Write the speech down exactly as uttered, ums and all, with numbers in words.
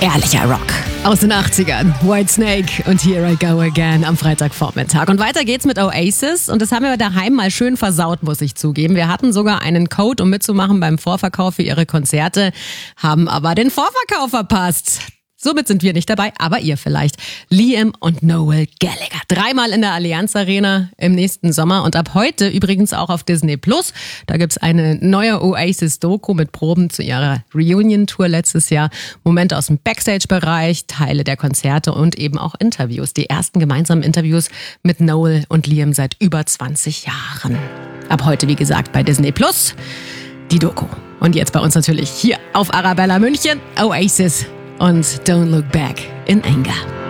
Ehrlicher Rock aus den achtzigern. Whitesnake und Here I Go Again am Freitagvormittag. Und weiter geht's mit Oasis. Und das haben wir daheim mal schön versaut, muss ich zugeben. Wir hatten sogar einen Code, um mitzumachen beim Vorverkauf für ihre Konzerte, haben aber den Vorverkauf verpasst. Somit sind wir nicht dabei, aber ihr vielleicht. Liam und Noel Gallagher. Dreimal in der Allianz Arena im nächsten Sommer und ab heute übrigens auch auf Disney Plus. Da gibt's eine neue Oasis-Doku mit Proben zu ihrer Reunion-Tour letztes Jahr. Momente aus dem Backstage-Bereich, Teile der Konzerte und eben auch Interviews. Die ersten gemeinsamen Interviews mit Noel und Liam seit über zwanzig Jahren. Ab heute, wie gesagt, bei Disney Plus die Doku. Und jetzt bei uns natürlich hier auf Arabella München, Oasis und Don't Look Back in Anger.